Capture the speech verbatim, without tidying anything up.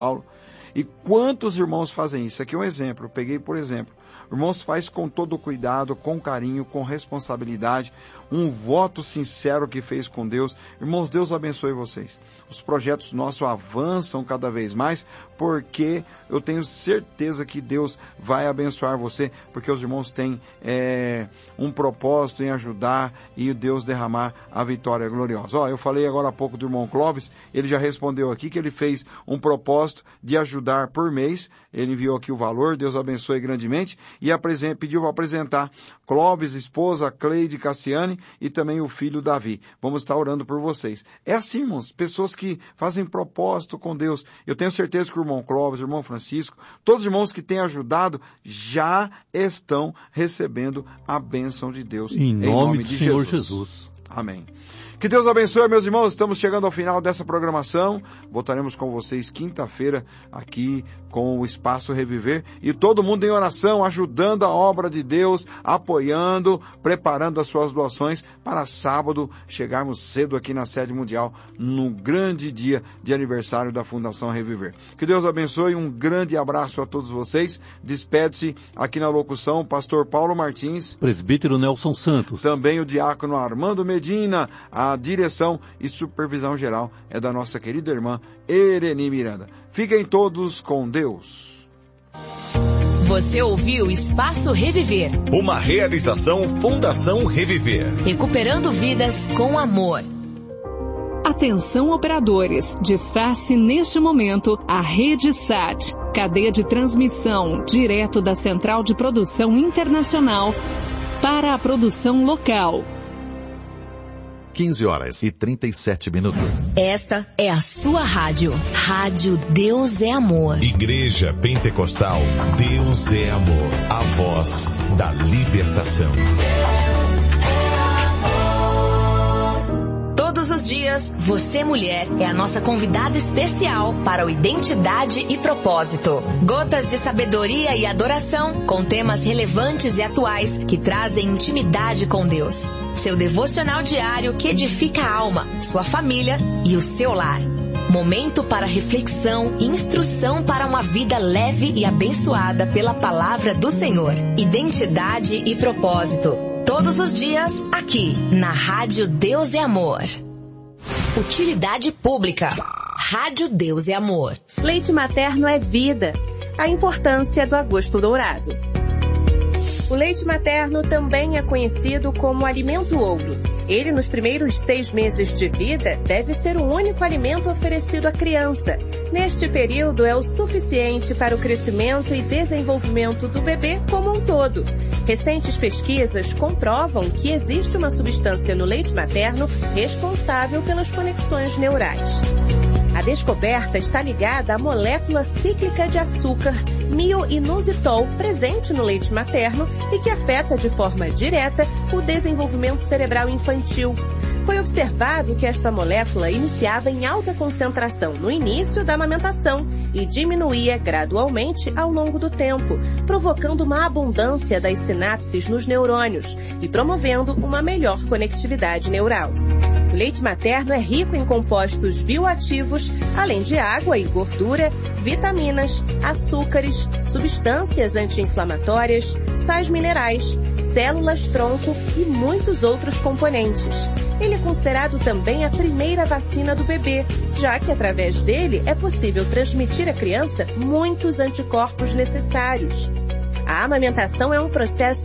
Paulo. E quantos irmãos fazem isso? Aqui é um exemplo, eu peguei por exemplo. Irmãos, faz com todo cuidado, com carinho, com responsabilidade, um voto sincero que fez com Deus. Irmãos, Deus abençoe vocês. Os projetos nossos avançam cada vez mais, porque eu tenho certeza que Deus vai abençoar você, porque os irmãos têm é, um propósito em ajudar e Deus derramar a vitória gloriosa. Ó, eu falei agora há pouco do irmão Clóvis, ele já respondeu aqui que ele fez um propósito de ajudar por mês, ele enviou aqui o valor, Deus abençoe grandemente, e pediu para apresentar Clóvis, esposa, Cleide, Cassiane e também o filho Davi. Vamos estar orando por vocês. É assim, irmãos, pessoas que fazem propósito com Deus. Eu tenho certeza que o irmão Clóvis, o irmão Francisco, todos os irmãos que têm ajudado já estão recebendo a bênção de Deus. Em nome, em nome do de Senhor Jesus. Jesus. Amém. Que Deus abençoe, meus irmãos. Estamos chegando ao final dessa programação. Voltaremos com vocês quinta-feira aqui com o Espaço Reviver. E todo mundo em oração, ajudando a obra de Deus, apoiando, preparando as suas doações para sábado chegarmos cedo aqui na sede mundial, no grande dia de aniversário da Fundação Reviver. Que Deus abençoe. Um grande abraço a todos vocês. Despede-se aqui na locução o pastor Paulo Martins. Presbítero Nelson Santos. Também o diácono Armando Medina. A direção e supervisão geral é da nossa querida irmã Ereni Miranda. Fiquem todos com Deus. Você ouviu Espaço Reviver. Uma realização Fundação Reviver. Recuperando vidas com amor. Atenção operadores, desface neste momento a Rede S A T, cadeia de transmissão direto da Central de Produção Internacional para a produção local. quinze horas e trinta e sete minutos. Esta é a sua rádio. Rádio Deus é Amor. Igreja Pentecostal Deus é Amor. A voz da libertação. Todos os dias, você mulher é a nossa convidada especial para o Identidade e Propósito. Gotas de sabedoria e adoração com temas relevantes e atuais que trazem intimidade com Deus. Seu devocional diário que edifica a alma, sua família e o seu lar. Momento para reflexão e instrução para uma vida leve e abençoada pela palavra do Senhor. Identidade e Propósito. Todos os dias, aqui, na Rádio Deus é Amor. Utilidade pública. Rádio Deus é Amor. Leite materno é vida. A importância do agosto dourado. O leite materno também é conhecido como alimento ouro. Ele, nos primeiros seis meses de vida, deve ser o único alimento oferecido à criança. Neste período, é o suficiente para o crescimento e desenvolvimento do bebê como um todo. Recentes pesquisas comprovam que existe uma substância no leite materno responsável pelas conexões neurais. A descoberta está ligada à molécula cíclica de açúcar mio-inositol presente no leite materno e que afeta de forma direta o desenvolvimento cerebral infantil. Foi observado que esta molécula iniciava em alta concentração no início da amamentação e diminuía gradualmente ao longo do tempo, provocando uma abundância das sinapses nos neurônios e promovendo uma melhor conectividade neural. O leite materno é rico em compostos bioativos, além de água e gordura, vitaminas, açúcares, substâncias anti-inflamatórias, sais minerais, células-tronco e muitos outros componentes. Ele é considerado também a primeira vacina do bebê, já que através dele é possível transmitir à criança muitos anticorpos necessários. A amamentação é um processo